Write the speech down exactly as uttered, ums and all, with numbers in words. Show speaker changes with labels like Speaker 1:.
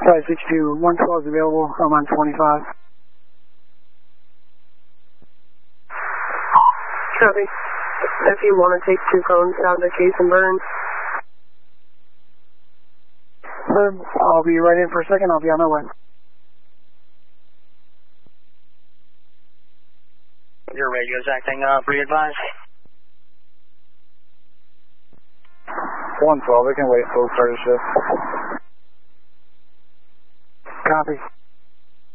Speaker 1: five six two, one twelve is available. I'm on twenty-five.
Speaker 2: Copy. If you want to take two cones down to Case and Burn.
Speaker 1: Herb, I'll be right in for a second. I'll be on my way.
Speaker 3: Your radio's acting up. Re-advise.
Speaker 4: one twelve, they can wait full start of shift.
Speaker 1: Copy.